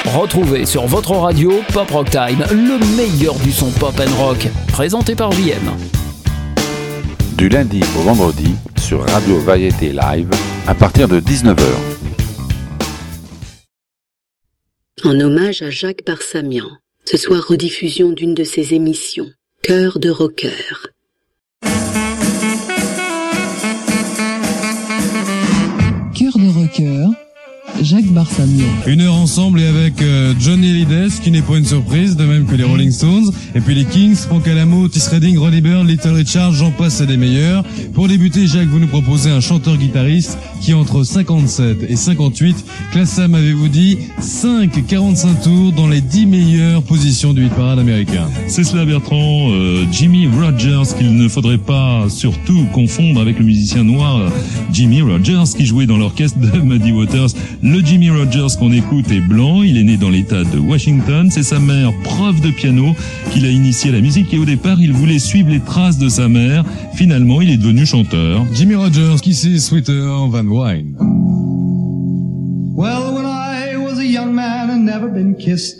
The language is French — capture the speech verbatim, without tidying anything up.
Retrouvez sur votre radio Pop Rock Time, le meilleur du son pop and rock, présenté par J M. Du lundi au vendredi sur Radio Variété Live à partir de dix-neuf heures. En hommage à Jacques Barsamian, ce soir rediffusion d'une de ses émissions, Cœur de rocker. Cœur de rocker, Jacques Barsamian. Une heure ensemble et avec euh, Johnny Hallyday, ce qui n'est pas une surprise, de même que les Rolling Stones, et puis les Kings, Frank Alamo, Otis Redding, Ronnie Byrne, Little Richard, j'en passe, c'est des meilleurs. Pour débuter, Jacques, vous nous proposez un chanteur-guitariste qui entre cinquante-sept et cinquante-huit classa, m'avez-vous dit, cinq quarante-cinq tours dans les dix meilleures positions du hit parade américain. C'est cela, Bertrand. euh, Jimmy Rogers, qu'il ne faudrait pas surtout confondre avec le musicien noir euh, Jimmy Rogers qui jouait dans l'orchestre de Muddy Waters. Le Jimmy Rogers qu'on écoute est blanc, il est né dans l'état de Washington, c'est sa mère, prof de piano, qui l'a initié à la musique et au départ il voulait suivre les traces de sa mère. Finalement il est devenu chanteur. Jimmy Rogers, qui c'est Sweeter Than Wine. Well, when I was a young man and never been kissed